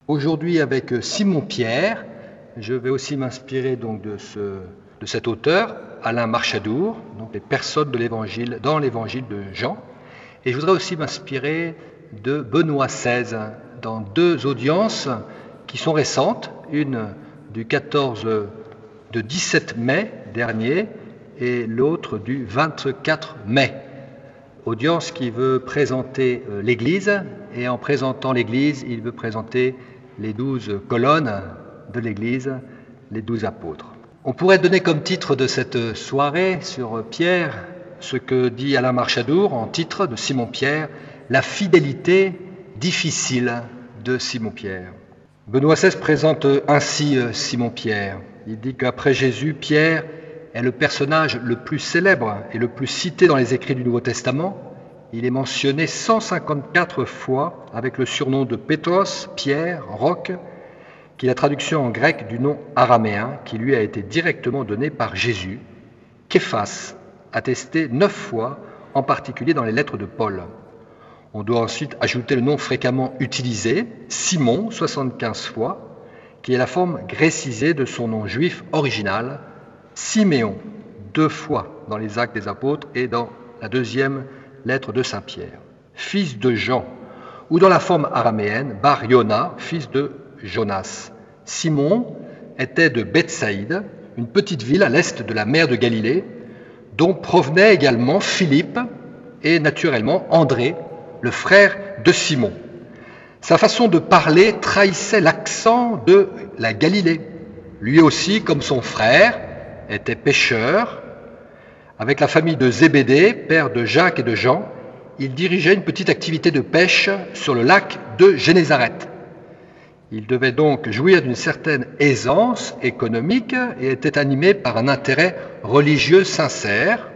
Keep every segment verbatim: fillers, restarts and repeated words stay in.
Aujourd'hui, avec Simon-Pierre, je vais aussi m'inspirer donc de, ce, de cet auteur, Alain Marchadour, donc les personnes de l'évangile, dans l'évangile de Jean. Et je voudrais aussi m'inspirer de Benoît seize, dans deux audiences qui sont récentes, une du quatorze, de dix-sept mai dernier et l'autre du vingt-quatre mai. Audience qui veut présenter l'Église, et en présentant l'Église, il veut présenter les douze colonnes de l'Église, les douze apôtres. On pourrait donner comme titre de cette soirée sur Pierre ce que dit Alain Marchadour en titre de Simon-Pierre, la fidélité difficile de Simon-Pierre. Benoît seize présente ainsi Simon-Pierre. Il dit qu'après Jésus, Pierre est le personnage le plus célèbre et le plus cité dans les écrits du Nouveau Testament. Il est mentionné cent cinquante-quatre fois avec le surnom de Pétros, Pierre, Roc, qui est la traduction en grec du nom araméen qui lui a été directement donné par Jésus. Képhas, attesté neuf fois, en particulier dans les lettres de Paul. On doit ensuite ajouter le nom fréquemment utilisé, Simon, soixante-quinze fois, qui est la forme grécisée de son nom juif original, Siméon, deux fois dans les Actes des Apôtres et dans la deuxième lettre de Saint Pierre. Fils de Jean, ou dans la forme araméenne, Bar Yona, fils de Jonas. Simon était de Bethsaïde, une petite ville à l'est de la mer de Galilée, dont provenaient également Philippe et naturellement André, le frère de Simon. Sa façon de parler trahissait l'accent de la Galilée. Lui aussi, comme son frère, était pêcheur. Avec la famille de Zébédée, père de Jacques et de Jean, il dirigeait une petite activité de pêche sur le lac de Génézareth. Il devait donc jouir d'une certaine aisance économique et était animé par un intérêt religieux sincère,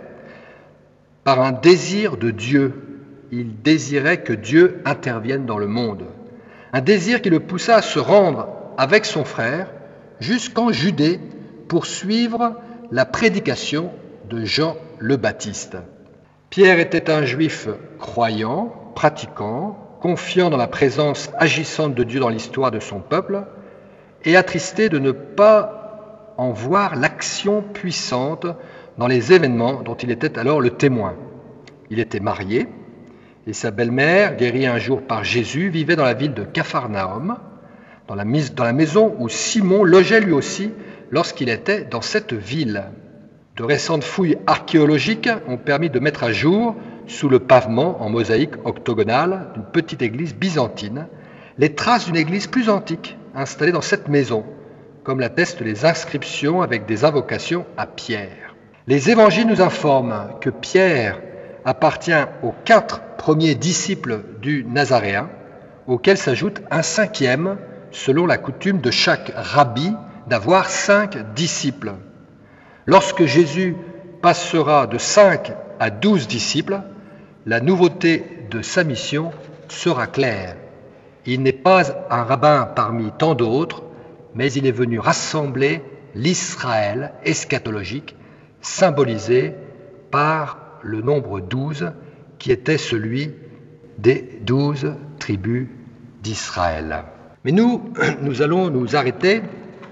par un désir de Dieu. Il désirait que Dieu intervienne dans le monde. Un désir qui le poussa à se rendre avec son frère jusqu'en Judée pour suivre la prédication de Jean le Baptiste. Pierre était un juif croyant, pratiquant, confiant dans la présence agissante de Dieu dans l'histoire de son peuple et attristé de ne pas en voir l'action puissante dans les événements dont il était alors le témoin. Il était marié et sa belle-mère, guérie un jour par Jésus, vivait dans la ville de Capharnaüm, dans la, dans la maison où Simon logeait lui aussi lorsqu'il était dans cette ville. De récentes fouilles archéologiques ont permis de mettre à jour, sous le pavement en mosaïque octogonale d'une petite église byzantine, les traces d'une église plus antique installée dans cette maison, comme l'attestent les inscriptions avec des invocations à Pierre. Les évangiles nous informent que Pierre appartient aux quatre premiers disciples du Nazaréen, auxquels s'ajoute un cinquième, selon la coutume de chaque rabbi d'avoir cinq disciples. Lorsque Jésus passera de cinq à douze disciples, la nouveauté de sa mission sera claire. Il n'est pas un rabbin parmi tant d'autres, mais il est venu rassembler l'Israël eschatologique, symbolisé par le nombre douze, qui était celui des douze tribus d'Israël. Mais nous, nous allons nous arrêter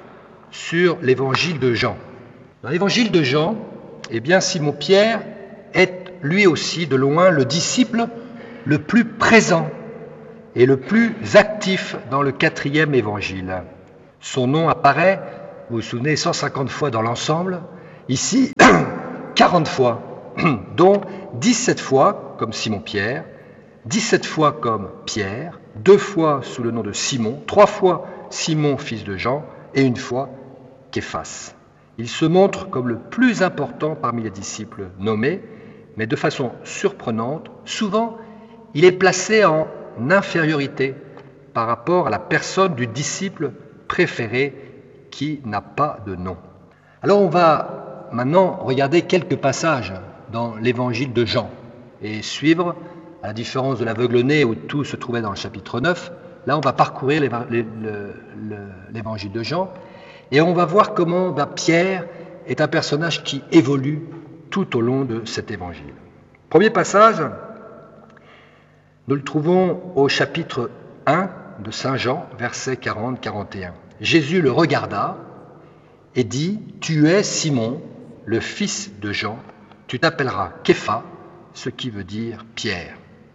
sur l'évangile de Jean. Dans l'évangile de Jean, eh bien, Simon-Pierre est lui aussi de loin le disciple le plus présent et le plus actif dans le quatrième évangile. Son nom apparaît, vous vous souvenez, cent cinquante fois dans l'ensemble, ici quarante fois, dont dix-sept fois comme Simon-Pierre, dix-sept fois comme Pierre, deux fois sous le nom de Simon, trois fois Simon, fils de Jean, et une fois Képhas. Il se montre comme le plus important parmi les disciples nommés, mais de façon surprenante, souvent, il est placé en infériorité par rapport à la personne du disciple préféré qui n'a pas de nom. Alors on va maintenant regarder quelques passages dans l'évangile de Jean et suivre, à la différence de l'aveugle-né où tout se trouvait dans le chapitre neuf, là on va parcourir l'évangile de Jean et on va voir comment ben, Pierre est un personnage qui évolue tout au long de cet évangile. Premier passage, nous le trouvons au chapitre un, de Saint Jean, versets quarante à quarante et un. Jésus le regarda et dit, « Tu es Simon, le fils de Jean, tu t'appelleras Képha, ce qui veut dire Pierre. »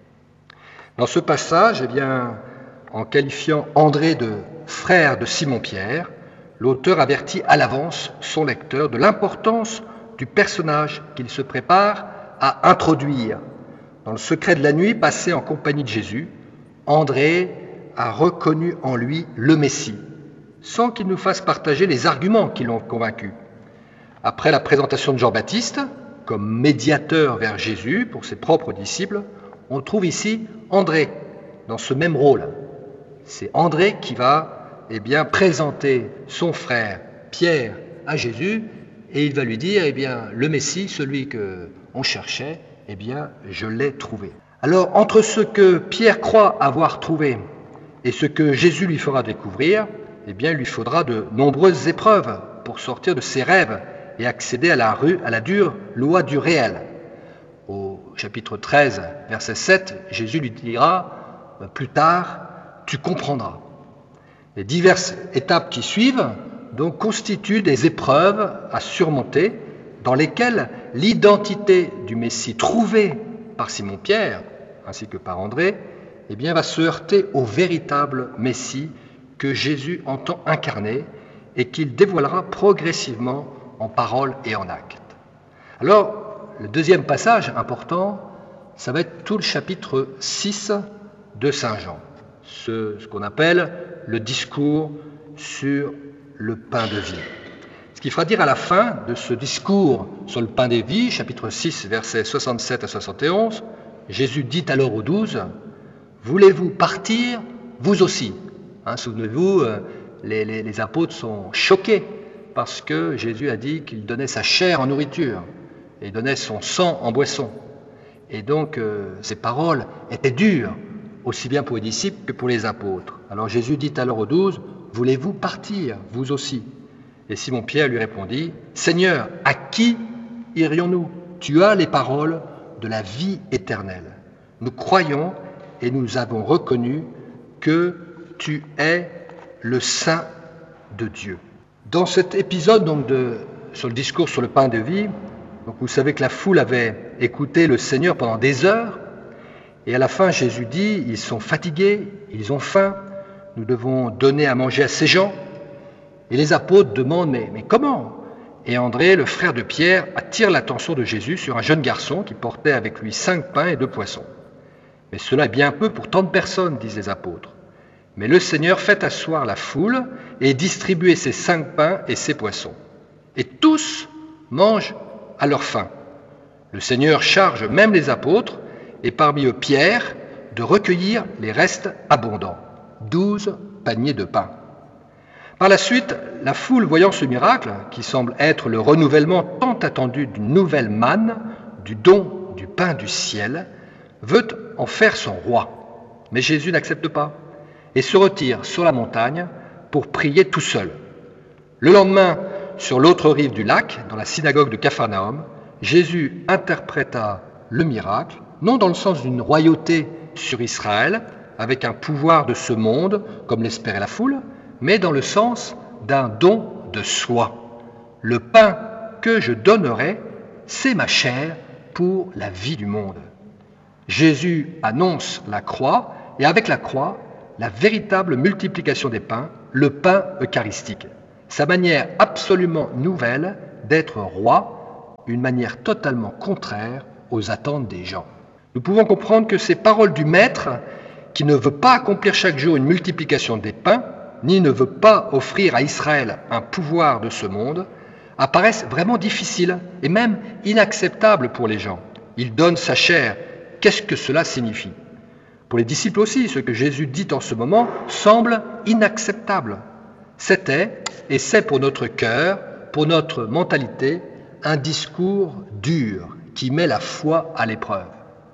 Dans ce passage, eh bien, en qualifiant André de frère de Simon-Pierre, l'auteur avertit à l'avance son lecteur de l'importance du personnage qu'il se prépare à introduire. Dans le secret de la nuit passé en compagnie de Jésus, André a reconnu en lui le Messie, sans qu'il nous fasse partager les arguments qui l'ont convaincu. Après la présentation de Jean-Baptiste, comme médiateur vers Jésus pour ses propres disciples, on trouve ici André dans ce même rôle. C'est André qui va eh bien, présenter son frère Pierre à Jésus et il va lui dire, eh bien, le Messie, celui qu'on cherchait, eh bien, je l'ai trouvé. Alors, entre ce que Pierre croit avoir trouvé et ce que Jésus lui fera découvrir, eh bien, il lui faudra de nombreuses épreuves pour sortir de ses rêves et accéder à la, rue, à la dure loi du réel. Au chapitre treize, verset sept, Jésus lui dira, plus tard, tu comprendras. Les diverses étapes qui suivent donc constituent des épreuves à surmonter dans lesquelles l'identité du Messie trouvée par Simon-Pierre ainsi que par André eh bien, va se heurter au véritable Messie que Jésus entend incarner et qu'il dévoilera progressivement en parole et en acte. Alors, le deuxième passage important, ça va être tout le chapitre six de Saint Jean, ce, ce qu'on appelle le discours sur le pain de vie. Ce qui fera dire à la fin de ce discours sur le pain des vies, chapitre six, versets soixante-sept à soixante et onze, Jésus dit alors aux douze, « Voulez-vous partir, vous aussi ?» Hein, souvenez-vous, les, les, les apôtres sont choqués parce que Jésus a dit qu'il donnait sa chair en nourriture et donnait son sang en boisson. Et donc, euh, ces paroles étaient dures, aussi bien pour les disciples que pour les apôtres. Alors Jésus dit alors aux douze, « Voulez-vous partir, vous aussi ?» Et Simon-Pierre lui répondit, « Seigneur, à qui irions-nous? Tu as les paroles de la vie éternelle. Nous croyons et nous avons reconnu que tu es le Saint de Dieu. » Dans cet épisode donc de, sur le discours sur le pain de vie, donc vous savez que la foule avait écouté le Seigneur pendant des heures, et à la fin Jésus dit, ils sont fatigués, ils ont faim, nous devons donner à manger à ces gens. Et les apôtres demandent, mais, mais comment? Et André, le frère de Pierre, attire l'attention de Jésus sur un jeune garçon qui portait avec lui cinq pains et deux poissons. Mais cela est bien peu pour tant de personnes, disent les apôtres. Mais le Seigneur fait asseoir la foule et distribuer ses cinq pains et ses poissons. Et tous mangent à leur faim. Le Seigneur charge même les apôtres, et parmi eux Pierre, de recueillir les restes abondants, douze paniers de pain. Par la suite, la foule, voyant ce miracle, qui semble être le renouvellement tant attendu d'une nouvelle manne, du don du pain du ciel, veut en faire son roi. Mais Jésus n'accepte pas et se retire sur la montagne pour prier tout seul. Le lendemain, sur l'autre rive du lac, dans la synagogue de Capharnaüm, Jésus interpréta le miracle, non dans le sens d'une royauté sur Israël, avec un pouvoir de ce monde, comme l'espérait la foule, mais dans le sens d'un don de soi. Le pain que je donnerai, c'est ma chair pour la vie du monde. Jésus annonce la croix, et avec la croix, la véritable multiplication des pains, le pain eucharistique. Sa manière absolument nouvelle d'être roi, une manière totalement contraire aux attentes des gens. Nous pouvons comprendre que ces paroles du Maître, qui ne veut pas accomplir chaque jour une multiplication des pains, ni ne veut pas offrir à Israël un pouvoir de ce monde, apparaissent vraiment difficiles et même inacceptables pour les gens. Il donne sa chair. Qu'est-ce que cela signifie? Pour les disciples aussi, ce que Jésus dit en ce moment semble inacceptable. C'était, et c'est pour notre cœur, pour notre mentalité, un discours dur qui met la foi à l'épreuve.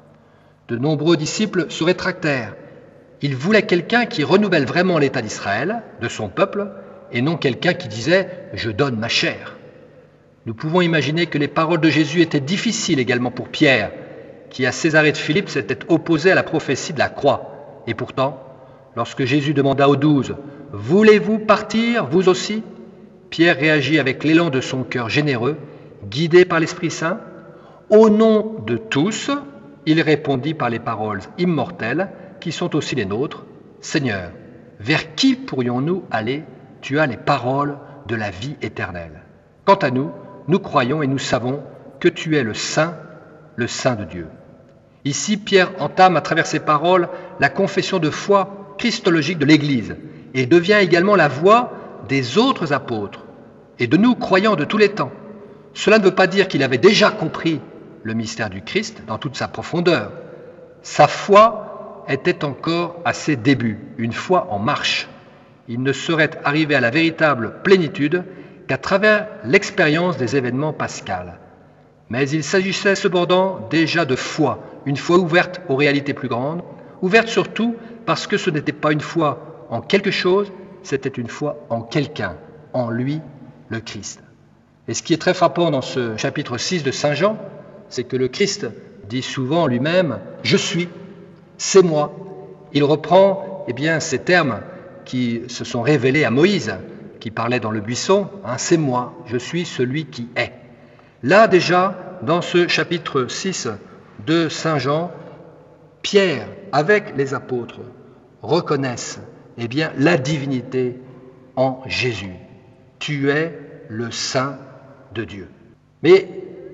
De nombreux disciples se rétractèrent. Ils voulaient quelqu'un qui renouvelle vraiment l'état d'Israël, de son peuple, et non quelqu'un qui disait « je donne ma chair ». Nous pouvons imaginer que les paroles de Jésus étaient difficiles également pour Pierre, qui à Césarée de Philippe s'était opposé à la prophétie de la croix. Et pourtant, Lorsque Jésus demanda aux douze « Voulez-vous partir, vous aussi ?» Pierre réagit avec l'élan de son cœur généreux, guidé par l'Esprit Saint. Au nom de tous, il répondit par les paroles immortelles qui sont aussi les nôtres. « Seigneur, vers qui pourrions-nous aller? Tu as les paroles de la vie éternelle. Quant à nous, nous croyons et nous savons que tu es le Saint, le Saint de Dieu. » Ici, Pierre entame à travers ses paroles la confession de foi christologique de l'Église et devient également la voix des autres apôtres et de nous croyants de tous les temps. Cela ne veut pas dire qu'il avait déjà compris le mystère du Christ dans toute sa profondeur. Sa foi était encore à ses débuts, une foi en marche. Il ne serait arrivé à la véritable plénitude qu'à travers l'expérience des événements pascals. Mais il s'agissait cependant déjà de foi, une foi ouverte aux réalités plus grandes, ouverte surtout parce que ce n'était pas une foi en quelque chose, c'était une foi en quelqu'un, en lui, le Christ. Et ce qui est très frappant dans ce chapitre six de Saint Jean, c'est que le Christ dit souvent lui-même « Je suis, c'est moi ». Il reprend eh bien, ces termes qui se sont révélés à Moïse, qui parlait dans le buisson, hein, « C'est moi, je suis celui qui est ». Là déjà, dans ce chapitre six de Saint Jean, Pierre, avec les apôtres, reconnaissent eh bien, la divinité en Jésus. Tu es le Saint de Dieu. Mais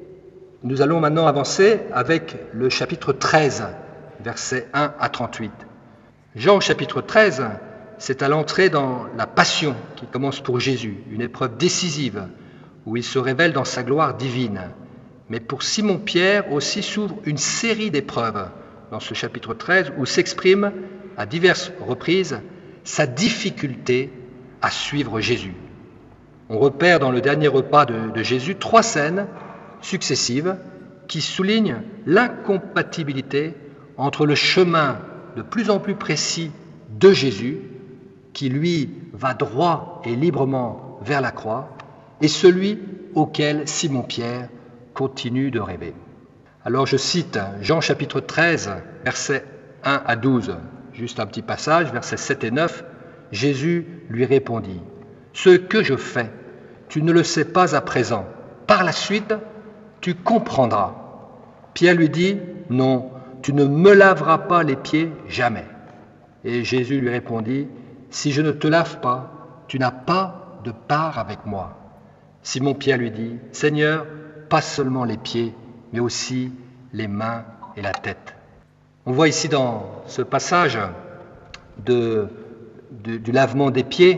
nous allons maintenant avancer avec le chapitre treize, versets un à trente-huit. Jean au chapitre treize, c'est à l'entrée dans la passion qui commence pour Jésus, une épreuve décisive où il se révèle dans sa gloire divine. Mais pour Simon-Pierre aussi s'ouvre une série d'épreuves dans ce chapitre treize où s'exprime à diverses reprises sa difficulté à suivre Jésus. On repère dans le dernier repas de, de Jésus trois scènes successives qui soulignent l'incompatibilité entre le chemin de plus en plus précis de Jésus, qui lui va droit et librement vers la croix, et celui auquel Simon-Pierre continue de rêver. Alors je cite Jean chapitre treize, versets un à douze, juste un petit passage, versets sept et neuf. Jésus lui répondit « Ce que je fais, tu ne le sais pas à présent. Par la suite, tu comprendras. » Pierre lui dit « Non, tu ne me laveras pas les pieds jamais. » Et Jésus lui répondit « Si je ne te lave pas, tu n'as pas de part avec moi. » Simon-Pierre lui dit « Seigneur, pas seulement les pieds, mais aussi les mains et la tête. » On voit ici dans ce passage de, de, du lavement des pieds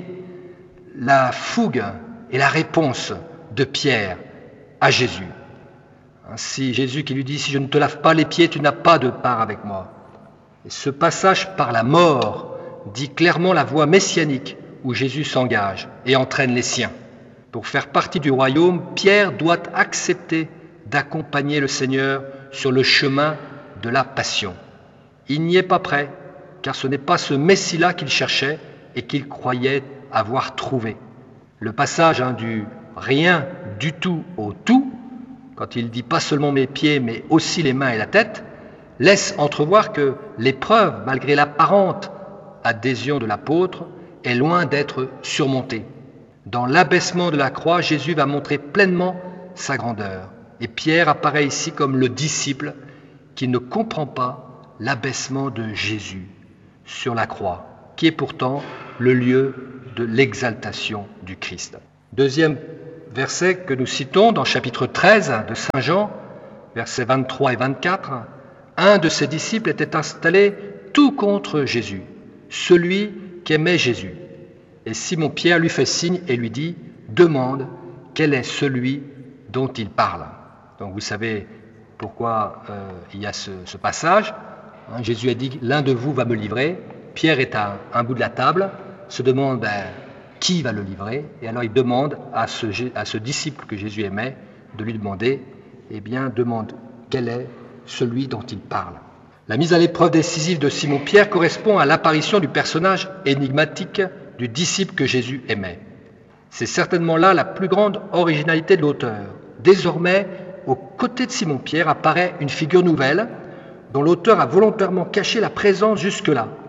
la fougue et la réponse de Pierre à Jésus. Ainsi, Jésus qui lui dit « Si je ne te lave pas les pieds, tu n'as pas de part avec moi. » Et ce passage par la mort dit clairement la voie messianique où Jésus s'engage et entraîne les siens. Pour faire partie du royaume, Pierre doit accepter d'accompagner le Seigneur sur le chemin de la passion. Il n'y est pas prêt, car ce n'est pas ce Messie-là qu'il cherchait et qu'il croyait avoir trouvé. Le passage hein, du rien du tout au tout, quand il dit pas seulement mes pieds, mais aussi les mains et la tête, laisse entrevoir que l'épreuve, malgré l'apparente adhésion de l'apôtre, est loin d'être surmontée. Dans l'abaissement de la croix, Jésus va montrer pleinement sa grandeur. Et Pierre apparaît ici comme le disciple qui ne comprend pas l'abaissement de Jésus sur la croix, qui est pourtant le lieu de l'exaltation du Christ. Deuxième verset que nous citons dans chapitre treize de Saint Jean, versets vingt-trois et vingt-quatre, un de ses disciples était installé tout contre Jésus, celui qu'aimait Jésus. Et Simon-Pierre lui fait signe et lui dit « Demande quel est celui dont il parle. » Donc vous savez pourquoi euh, il y a ce, ce passage. Hein, Jésus a dit « L'un de vous va me livrer ». Pierre est à un bout de la table, se demande ben, qui va le livrer. Et alors il demande à ce, à ce disciple que Jésus aimait de lui demander « Eh bien, demande quel est celui dont il parle. » La mise à l'épreuve décisive de Simon-Pierre correspond à l'apparition du personnage énigmatique du disciple que Jésus aimait. C'est certainement là la plus grande originalité de l'auteur. Désormais, aux côtés de Simon-Pierre apparaît une figure nouvelle dont l'auteur a volontairement caché la présence jusque-là.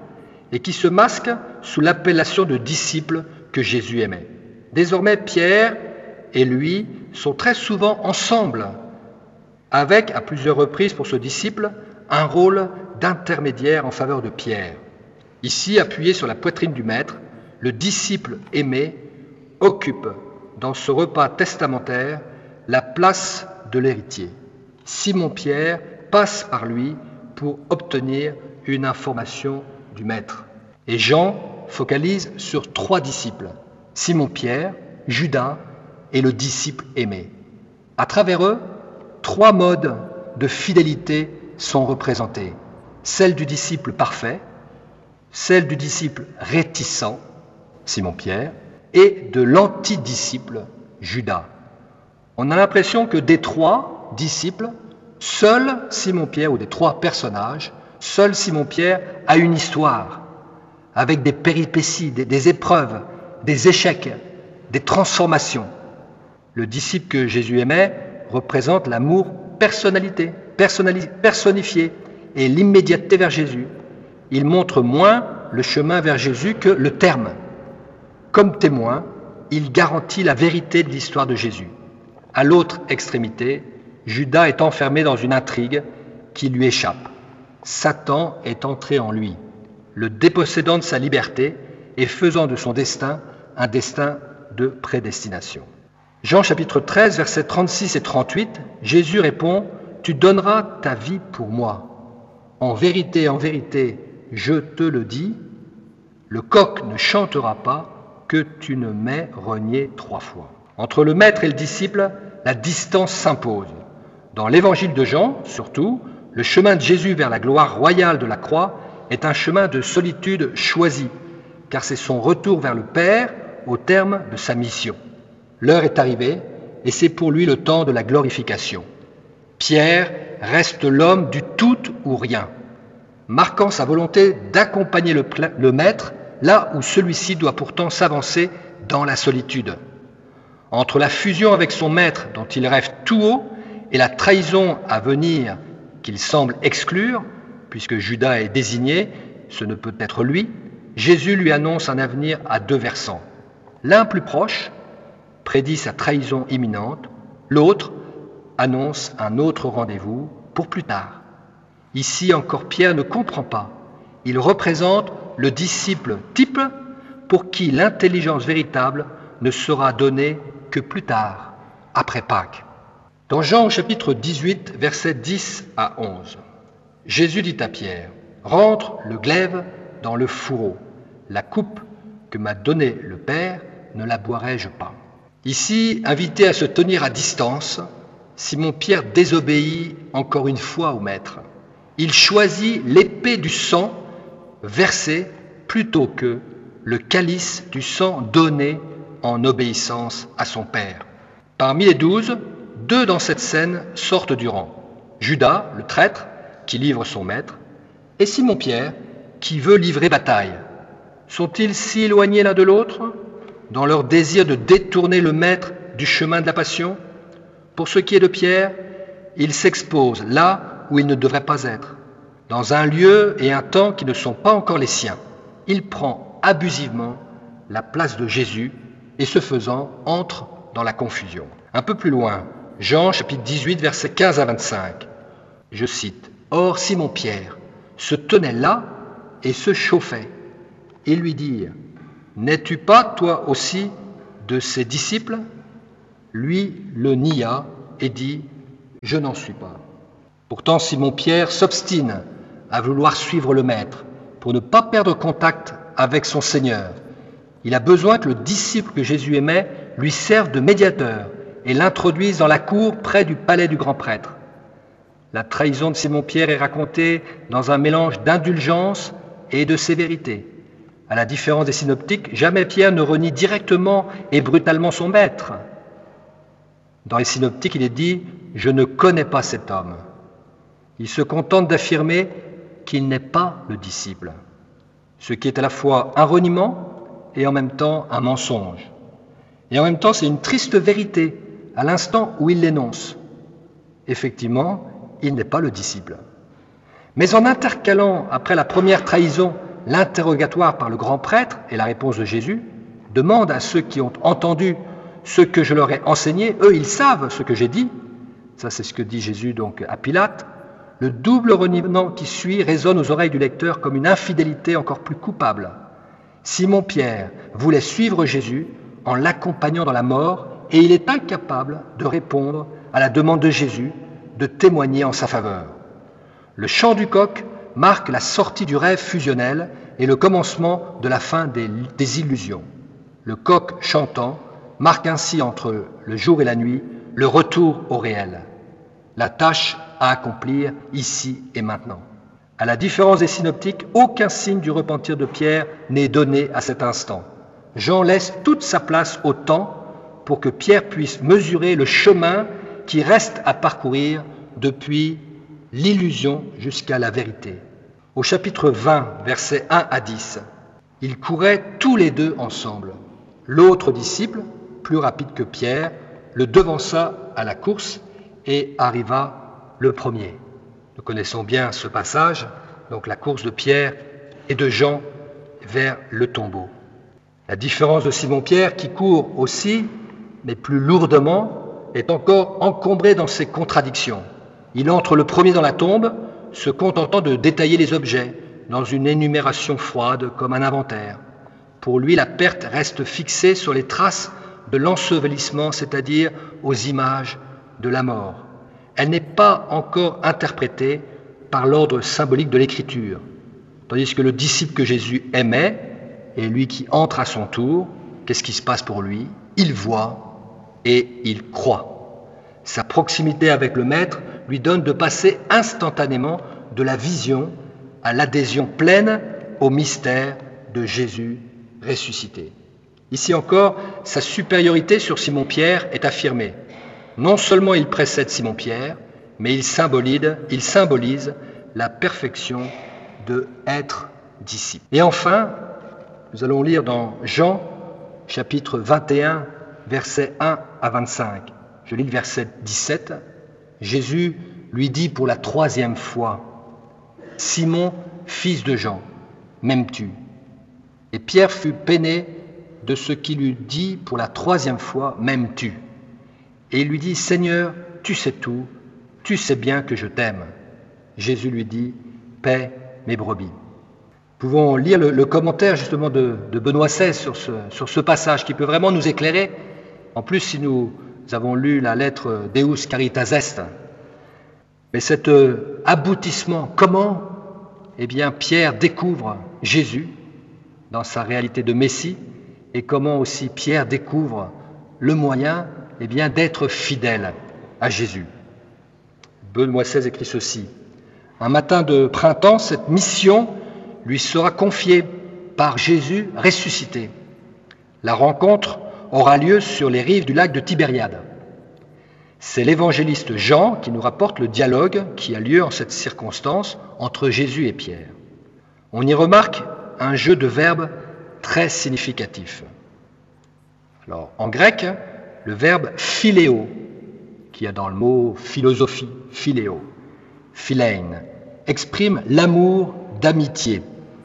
et qui se masque sous l'appellation de disciple que Jésus aimait. Désormais, Pierre et lui sont très souvent ensemble, avec, à plusieurs reprises pour ce disciple, un rôle d'intermédiaire en faveur de Pierre. Ici, appuyé sur la poitrine du Maître, le disciple aimé occupe, dans ce repas testamentaire, la place de l'héritier. Simon-Pierre passe par lui pour obtenir une information du Maître. Et Jean focalise sur trois disciples, Simon-Pierre, Judas et le disciple aimé. À travers eux, trois modes de fidélité sont représentés. Celle du disciple parfait, celle du disciple réticent, Simon-Pierre, et de l'antidisciple, Judas. On a l'impression que des trois disciples, seul Simon-Pierre, ou des trois personnages, seul Simon-Pierre a une histoire, avec des péripéties, des, des épreuves, des échecs, des transformations. Le disciple que Jésus aimait représente l'amour personnalité, personnali- personnifié et l'immédiateté vers Jésus. Il montre moins le chemin vers Jésus que le terme. Comme témoin, il garantit la vérité de l'histoire de Jésus. À l'autre extrémité, Judas est enfermé dans une intrigue qui lui échappe. Satan est entré en lui, le dépossédant de sa liberté et faisant de son destin un destin de prédestination. Jean chapitre treize, versets trente-six et trente-huit, Jésus répond « Tu donneras ta vie pour moi. En vérité, en vérité, je te le dis, le coq ne chantera pas que tu ne m'aies renié trois fois. » Entre le maître et le disciple, la distance s'impose. Dans l'évangile de Jean, surtout, le chemin de Jésus vers la gloire royale de la croix est un chemin de solitude choisi, car c'est son retour vers le Père au terme de sa mission. L'heure est arrivée et c'est pour lui le temps de la glorification. Pierre reste l'homme du tout ou rien, marquant sa volonté d'accompagner le, le Maître là où celui-ci doit pourtant s'avancer dans la solitude. Entre la fusion avec son Maître dont il rêve tout haut et la trahison à venir qu'il semble exclure, puisque Judas est désigné, ce ne peut être lui, Jésus lui annonce un avenir à deux versants. L'un plus proche prédit sa trahison imminente, l'autre annonce un autre rendez-vous pour plus tard. Ici encore, Pierre ne comprend pas. Il représente le disciple type pour qui l'intelligence véritable ne sera donnée que plus tard, après Pâques. Dans Jean au chapitre dix-huit, versets dix à onze, Jésus dit à Pierre, « Rentre le glaive dans le fourreau. La coupe que m'a donnée le Père, ne la boirai-je pas ?» Ici, invité à se tenir à distance, Simon-Pierre désobéit encore une fois au Maître. Il choisit l'épée du sang versée plutôt que le calice du sang donné en obéissance à son Père. Parmi les douze, deux dans cette scène sortent du rang. Judas, le traître, qui livre son Maître, et Simon-Pierre, qui veut livrer bataille. Sont-ils si éloignés l'un de l'autre dans leur désir de détourner le Maître du chemin de la passion? Pour ce qui est de Pierre, il s'expose là où il ne devrait pas être, dans un lieu et un temps qui ne sont pas encore les siens. Il prend abusivement la place de Jésus et, ce faisant, entre dans la confusion. Un peu plus loin, Jean chapitre dix-huit, versets quinze à vingt-cinq, je cite, « Or Simon-Pierre se tenait là et se chauffait. Ils lui dirent, « N'es-tu pas, toi aussi, de ses disciples ?» Lui le nia et dit, « Je n'en suis pas. » Pourtant Simon-Pierre s'obstine à vouloir suivre le Maître pour ne pas perdre contact avec son Seigneur. Il a besoin que le disciple que Jésus aimait lui serve de médiateur et l'introduise dans la cour près du palais du grand prêtre. La trahison de Simon-Pierre est racontée dans un mélange d'indulgence et de sévérité. À la différence des synoptiques, jamais Pierre ne renie directement et brutalement son maître. Dans les synoptiques, il est dit « Je ne connais pas cet homme ». Il se contente d'affirmer qu'il n'est pas le disciple, ce qui est à la fois un reniement et en même temps un mensonge. Et en même temps, c'est une triste vérité à l'instant où il l'énonce. Effectivement, il n'est pas le disciple. Mais en intercalant, après la première trahison, l'interrogatoire par le grand prêtre et la réponse de Jésus, demande à ceux qui ont entendu ce que je leur ai enseigné, eux ils savent ce que j'ai dit, ça c'est ce que dit Jésus donc à Pilate, le double reniement qui suit résonne aux oreilles du lecteur comme une infidélité encore plus coupable. Simon-Pierre voulait suivre Jésus en l'accompagnant dans la mort et il est incapable de répondre à la demande de Jésus de témoigner en sa faveur. Le chant du coq marque la sortie du rêve fusionnel et le commencement de la fin des, des illusions. Le coq chantant marque ainsi entre le jour et la nuit le retour au réel, la tâche à accomplir ici et maintenant. À la différence des synoptiques, aucun signe du repentir de Pierre n'est donné à cet instant. Jean laisse toute sa place au temps pour que Pierre puisse mesurer le chemin qui reste à parcourir depuis l'illusion jusqu'à la vérité. Au chapitre vingt, versets un à dix, ils couraient tous les deux ensemble. L'autre disciple, plus rapide que Pierre, le devança à la course et arriva le premier. Nous connaissons bien ce passage, donc la course de Pierre et de Jean vers le tombeau. La différence de Simon-Pierre, qui court aussi, mais plus lourdement, est encore encombré dans ses contradictions. Il entre le premier dans la tombe, se contentant de détailler les objets, dans une énumération froide comme un inventaire. Pour lui, la perte reste fixée sur les traces de l'ensevelissement, c'est-à-dire aux images de la mort. Elle n'est pas encore interprétée par l'ordre symbolique de l'Écriture, tandis que le disciple que Jésus aimait, et lui qui entre à son tour, qu'est-ce qui se passe pour lui? Il voit et il croit. Sa proximité avec le Maître lui donne de passer instantanément de la vision à l'adhésion pleine au mystère de Jésus ressuscité. Ici encore, sa supériorité sur Simon-Pierre est affirmée. Non seulement il précède Simon-Pierre, mais il symbolise, il symbolise la perfection de être disciple. Et enfin, nous allons lire dans Jean, chapitre vingt et un, versets un à vingt-cinq. Je lis le verset dix-sept. Jésus lui dit pour la troisième fois, « Simon, fils de Jean, m'aimes-tu » Et Pierre fut peiné de ce qu'il lui dit pour la troisième fois, « M'aimes-tu » Et il lui dit, « Seigneur, tu sais tout, tu sais bien que je t'aime. » Jésus lui dit, « Paie mes brebis. » Nous pouvons lire le, le commentaire justement de, de Benoît seize sur ce, sur ce passage qui peut vraiment nous éclairer. En plus, si nous avons lu la lettre Deus Caritas Est, mais cet aboutissement, comment eh bien, Pierre découvre Jésus dans sa réalité de Messie et comment aussi Pierre découvre le moyen eh bien, d'être fidèle à Jésus. Benoît seize écrit ceci. Un matin de printemps, cette mission lui sera confiée par Jésus ressuscité. La rencontre aura lieu sur les rives du lac de Tibériade. C'est l'évangéliste Jean qui nous rapporte le dialogue qui a lieu en cette circonstance entre Jésus et Pierre. On y remarque un jeu de verbes très significatif. Alors, en grec, le verbe philéo, qui est dans le mot philosophie, philéo, philein, exprime l'amour d'amitié.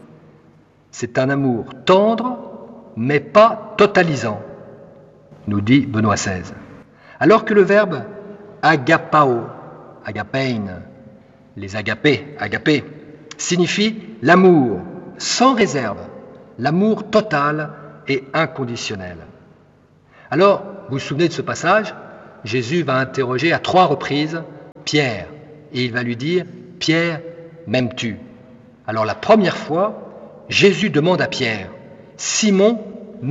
C'est un amour tendre, mais pas totalisant, nous dit Benoît seize. Alors que le verbe agapao, agapein, les agapés, agapés, signifie l'amour sans réserve, l'amour total et inconditionnel. Alors, vous vous souvenez de ce passage, Jésus va interroger à trois reprises Pierre, et il va lui dire « Pierre, m'aimes-tu » Alors la première fois, Jésus demande à Pierre « Simon, m'aimes-tu »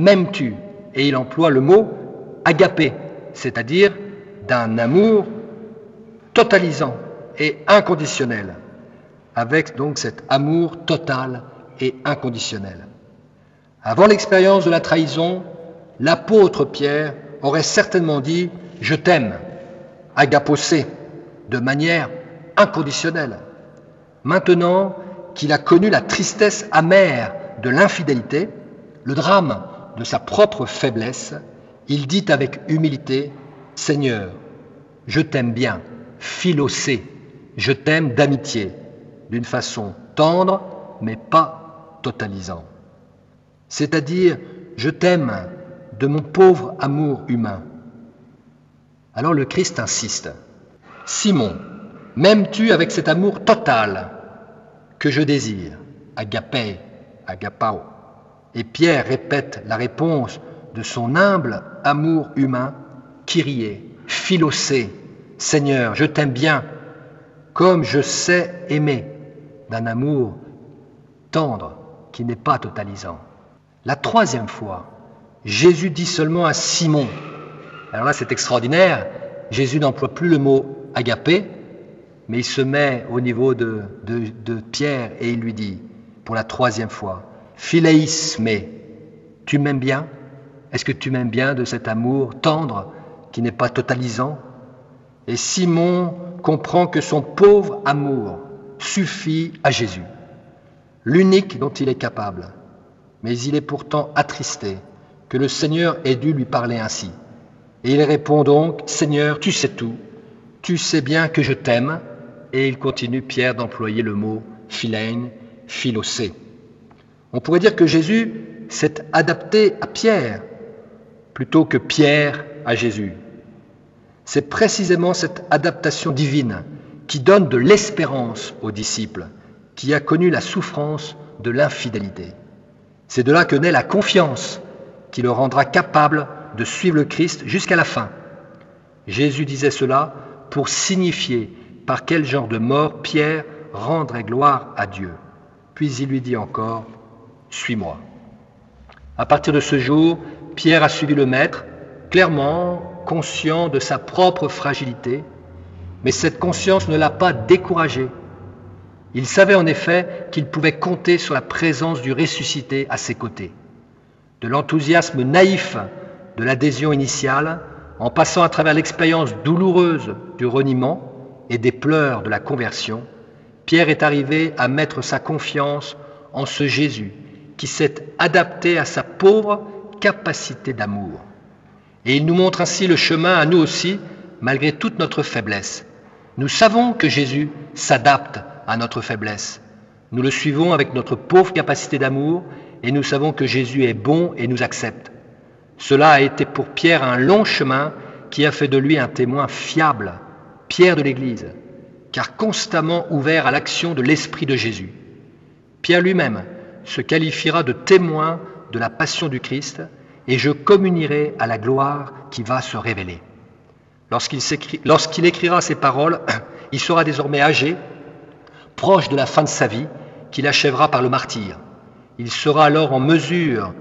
Et il emploie le mot « agapé », c'est-à-dire d'un amour totalisant et inconditionnel, avec donc cet amour total et inconditionnel. Avant l'expérience de la trahison, l'apôtre Pierre aurait certainement dit « je t'aime », agaposé, de manière inconditionnelle. Maintenant qu'il a connu la tristesse amère de l'infidélité, le drame de sa propre faiblesse, il dit avec humilité « Seigneur, je t'aime bien, philosé, je t'aime d'amitié, d'une façon tendre, mais pas totalisant. C'est-à-dire, je t'aime de mon pauvre amour humain. Alors le Christ insiste. Simon, m'aimes-tu avec cet amour total que je désire, agapé, agapao? Et Pierre répète la réponse de son humble amour humain, Kyrie, Philosé, Seigneur, je t'aime bien, comme je sais aimer, d'un amour tendre qui n'est pas totalisant. La troisième fois, Jésus dit seulement à Simon, alors là c'est extraordinaire, Jésus n'emploie plus le mot agapé, mais il se met au niveau de, de, de Pierre et il lui dit, pour la troisième fois, Philéisme, tu m'aimes bien? Est-ce que tu m'aimes bien de cet amour tendre qui n'est pas totalisant? Et Simon comprend que son pauvre amour suffit à Jésus, l'unique dont il est capable. Mais il est pourtant attristé que le Seigneur ait dû lui parler ainsi. Et il répond donc, Seigneur, tu sais tout, tu sais bien que je t'aime. Et il continue, Pierre, d'employer le mot philein, philosé. On pourrait dire que Jésus s'est adapté à Pierre plutôt que Pierre à Jésus. C'est précisément cette adaptation divine qui donne de l'espérance aux disciples, qui a connu la souffrance de l'infidélité. C'est de là que naît la confiance qui le rendra capable de suivre le Christ jusqu'à la fin. Jésus disait cela pour signifier par quel genre de mort Pierre rendrait gloire à Dieu. Puis il lui dit encore, « Suis-moi ». À partir de ce jour, Pierre a suivi le Maître, clairement conscient de sa propre fragilité, mais cette conscience ne l'a pas découragé. Il savait en effet qu'il pouvait compter sur la présence du ressuscité à ses côtés. De l'enthousiasme naïf de l'adhésion initiale, en passant à travers l'expérience douloureuse du reniement et des pleurs de la conversion, Pierre est arrivé à mettre sa confiance en ce Jésus qui s'est adapté à sa pauvre capacité d'amour. Et il nous montre ainsi le chemin à nous aussi, malgré toute notre faiblesse. Nous savons que Jésus s'adapte à notre faiblesse. Nous le suivons avec notre pauvre capacité d'amour et nous savons que Jésus est bon et nous accepte. Cela a été pour Pierre un long chemin qui a fait de lui un témoin fiable, Pierre de l'Église, car constamment ouvert à l'action de l'Esprit de Jésus. Pierre lui-même se qualifiera de témoin de la passion du Christ et je communierai à la gloire qui va se révéler. Lorsqu'il, lorsqu'il écrira ces paroles, il sera désormais âgé, proche de la fin de sa vie, qu'il achèvera par le martyre. Il sera alors en mesure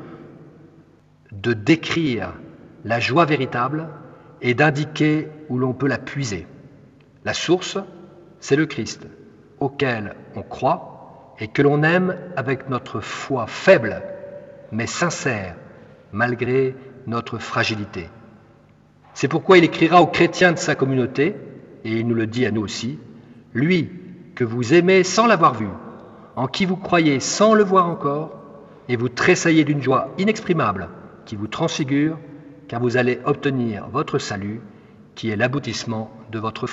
de décrire la joie véritable et d'indiquer où l'on peut la puiser. La source, c'est le Christ, auquel on croit et que l'on aime avec notre foi faible, mais sincère, malgré notre fragilité. C'est pourquoi il écrira aux chrétiens de sa communauté, et il nous le dit à nous aussi, « Lui que vous aimez sans l'avoir vu, en qui vous croyez sans le voir encore, et vous tressaillez d'une joie inexprimable qui vous transfigure, car vous allez obtenir votre salut, qui est l'aboutissement de votre foi. »